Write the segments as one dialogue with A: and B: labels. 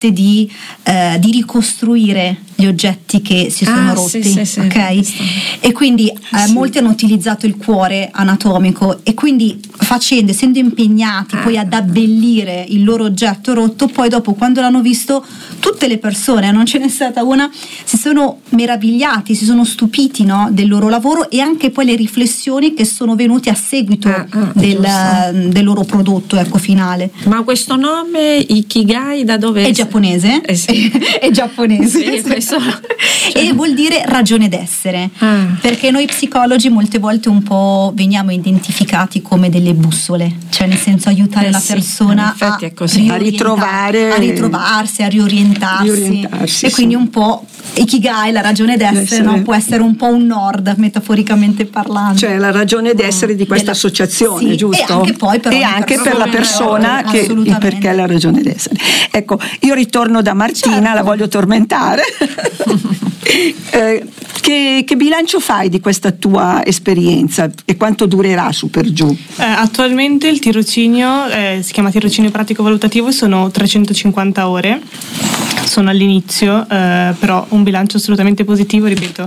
A: di ricostruire gli oggetti che si sono rotti,
B: sì,
A: ok? E quindi molti hanno utilizzato il cuore anatomico, e quindi essendo impegnati poi ad abbellire il loro oggetto rotto, poi dopo, quando l'hanno visto, tutte le persone, non ce n'è stata una, si sono meravigliati, si sono stupiti, no, del loro lavoro, e anche poi le riflessioni che sono venute a seguito del loro prodotto, ecco, finale.
B: Ma questo nome Ikigai da dove
A: è? Giapponese,
B: sì.
A: È giapponese,
B: sì, questo, cioè.
A: E vuol dire ragione d'essere, perché noi psicologi molte volte un po' veniamo identificati come delle bussole, cioè nel senso aiutare la persona a ritrovarsi, a riorientarsi. E quindi un po' Ikigai, la ragione d'essere, no? Può essere un po' un nord, metaforicamente parlando,
C: cioè la ragione d'essere di questa associazione, giusto?
A: E anche poi
C: per la persona che il perché è la ragione d'essere. Ecco, io ritorno da Martina, la voglio tormentare. Che bilancio fai di questa tua esperienza e quanto durerà su per giù?
D: Attualmente il tirocinio si chiama tirocinio pratico valutativo e sono 350 ore. Sono all'inizio, però un bilancio assolutamente positivo, ripeto,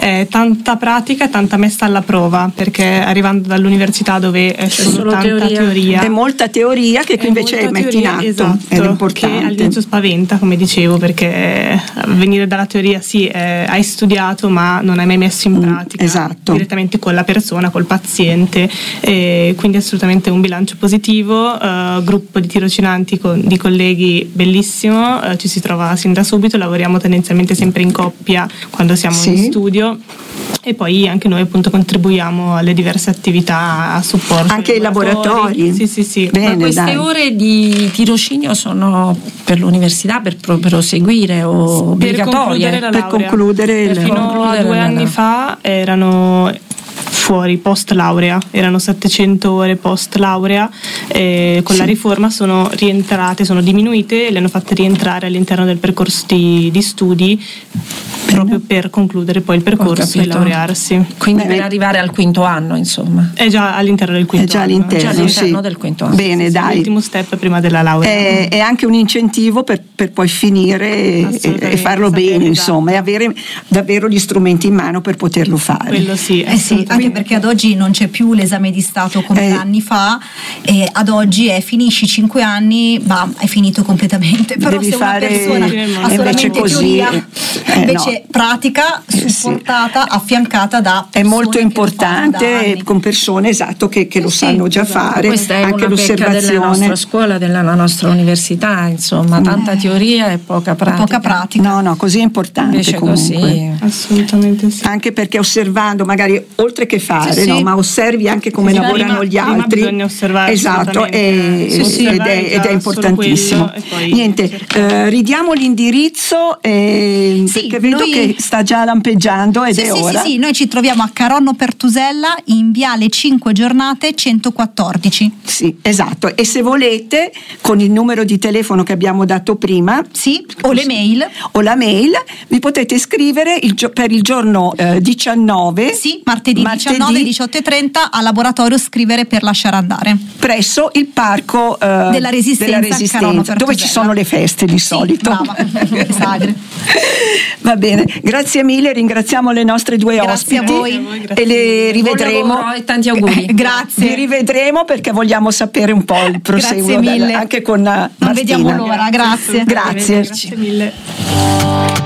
D: tanta pratica, tanta messa alla prova, perché arrivando dall'università dove è solo tanta teoria,
C: è molta teoria che qui invece metti in atto,
D: esatto,
C: è importante.
D: Che all'inizio spaventa, come dicevo, perché venire dalla teoria hai studiato ma non hai mai messo in pratica direttamente con la persona, col paziente, quindi assolutamente un bilancio positivo, gruppo di tirocinanti di colleghi bellissimo, ci si trova sin da subito, lavoriamo tendenzialmente sempre in coppia quando siamo in studio, e poi anche noi appunto contribuiamo alle diverse attività a supporto,
C: anche ai laboratori.
D: Sì.
B: Bene, ma queste ore di tirocinio sono per l'università per proseguire o obbligatorie?
D: Per concludere fino a 2 anni fa erano fuori post laurea, erano 700 ore post laurea, con la riforma sono rientrate, sono diminuite e le hanno fatte rientrare all'interno del percorso di studi, proprio per concludere poi il percorso e laurearsi.
B: Quindi per arrivare al 5º anno, insomma.
D: È già all'interno del 5º anno.
B: È già all'interno del 5º anno.
C: Bene, dai.
D: L'ultimo step prima della laurea.
C: È anche un incentivo per poi finire e farlo bene, insomma, e avere davvero gli strumenti in mano per poterlo fare.
D: Quello sì,
A: anche perché ad oggi non c'è più l'esame di Stato come anni fa, e ad oggi finisci 5 anni, è finito completamente. Però
C: devi
A: se una
C: fare
A: persona ha solamente teoria, invece pratica, supportata, affiancata da
C: è molto importante, con persone che lo sanno già fare.
B: Questa è
C: anche
B: una
C: l'osservazione
B: della nostra scuola, della nostra università, insomma, tanta teoria e poca pratica.
C: No, così è importante.
B: Invece
C: comunque.
B: Così.
D: Assolutamente sì.
C: Anche perché osservando, magari oltre che fare, no, ma osservi anche come lavorano gli altri.
D: Bisogna osservare.
C: Esatto, ed è importantissimo. Niente, ridiamo l'indirizzo perché vedo che sta già lampeggiando ed è ora.
A: Sì, noi ci troviamo a Caronno Pertusella in Viale 5 Giornate 114.
C: Sì, esatto. E se volete, con il numero di telefono che abbiamo dato prima, o la mail, vi potete iscrivere per il giorno 19.
A: Sì, martedì 19 18:30 al laboratorio Scrivere per lasciare andare.
C: Presso il parco
A: della Resistenza,
C: dove ci sono le feste di solito.
A: Brava. Sagre.
C: Va bene, grazie mille, ringraziamo le nostre due ospiti.
A: A voi.
C: E le rivedremo.
B: E tanti auguri.
A: Grazie.
C: Vi rivedremo perché vogliamo sapere un po' il proseguo anche con Martina.
A: Non vediamo l'ora, grazie.
C: Grazie
D: Grazie mille.